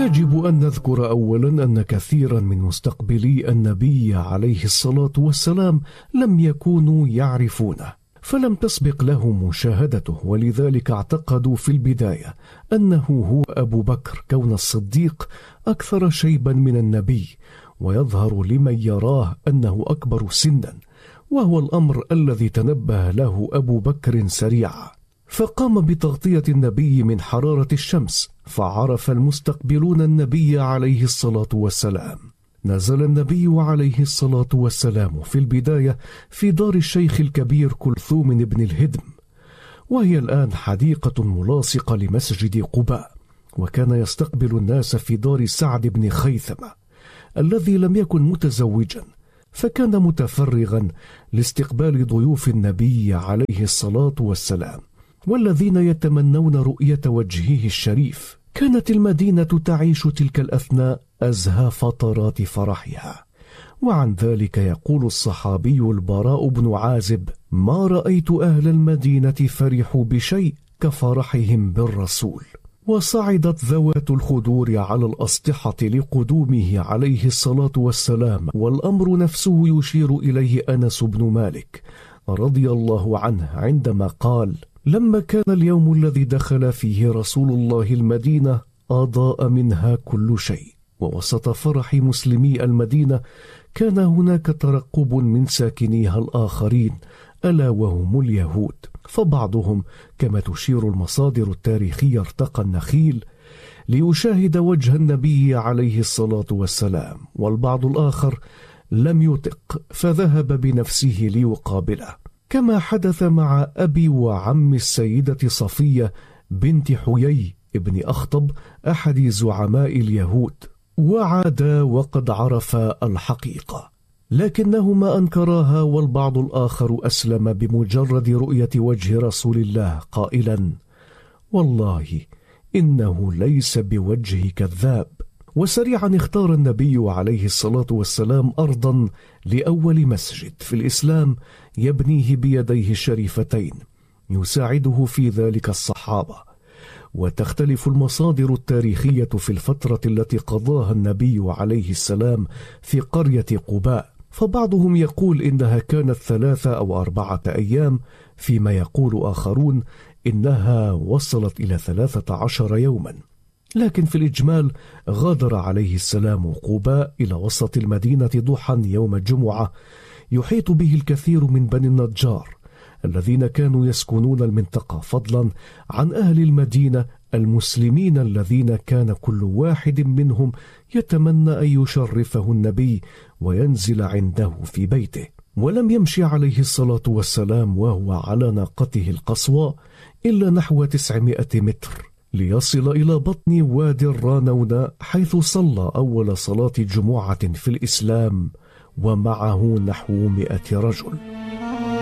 يجب أن نذكر أولا أن كثيرا من مستقبلي النبي عليه الصلاة والسلام لم يكونوا يعرفونه، فلم تسبق لهم مشاهدته، ولذلك اعتقدوا في البداية أنه هو أبو بكر، كون الصديق أكثر شيبا من النبي، ويظهر لمن يراه أنه أكبر سنا، وهو الأمر الذي تنبه له أبو بكر سريعا، فقام بتغطية النبي من حرارة الشمس، فعرف المستقبلون النبي عليه الصلاة والسلام. نزل النبي عليه الصلاة والسلام في البداية في دار الشيخ الكبير كلثوم بن الهدم، وهي الآن حديقة ملاصقة لمسجد قباء، وكان يستقبل الناس في دار سعد بن خيثمة الذي لم يكن متزوجا، فكان متفرغا لاستقبال ضيوف النبي عليه الصلاة والسلام والذين يتمنون رؤية وجهه الشريف. كانت المدينة تعيش تلك الأثناء أزهى فترات فرحها، وعن ذلك يقول الصحابي البراء بن عازب: ما رأيت أهل المدينة فرحوا بشيء كفرحهم بالرسول. وصعدت ذوات الخدور على الأسطحة لقدومه عليه الصلاة والسلام، والأمر نفسه يشير إليه أنس بن مالك رضي الله عنه عندما قال: لما كان اليوم الذي دخل فيه رسول الله المدينة أضاء منها كل شيء، ووسط فرح مسلمي المدينة كان هناك ترقب من ساكنيها الآخرين ألا وهم اليهود، فبعضهم كما تشير المصادر التاريخية ارتقى النخيل ليشاهد وجه النبي عليه الصلاة والسلام، والبعض الآخر لم يطق فذهب بنفسه ليقابله، كما حدث مع أبي وعم السيدة صفية بنت حيي ابن أخطب أحد زعماء اليهود، وعادا وقد عرفا الحقيقة، لكنهما أنكراها، والبعض الآخر أسلم بمجرد رؤية وجه رسول الله قائلا: والله إنه ليس بوجه كذاب. وسريعا اختار النبي عليه الصلاة والسلام أرضا لأول مسجد في الإسلام يبنيه بيديه الشريفتين، يساعده في ذلك الصحابة. وتختلف المصادر التاريخية في الفترة التي قضاها النبي عليه السلام في قرية قباء، فبعضهم يقول إنها كانت 3 أو 4 أيام، فيما يقول آخرون إنها وصلت إلى 13 يوما، لكن في الإجمال غادر عليه السلام قباء إلى وسط المدينة ضحى يوم الجمعة، يحيط به الكثير من بني النجار الذين كانوا يسكنون المنطقة، فضلا عن أهل المدينة المسلمين الذين كان كل واحد منهم يتمنى أن يشرفه النبي وينزل عنده في بيته. ولم يمشي عليه الصلاة والسلام وهو على ناقته القصواء إلا نحو 900 متر ليصل إلى بطن وادي الرانون، حيث صلى أول صلاة جمعة في الإسلام ومعه نحو 100 رجل.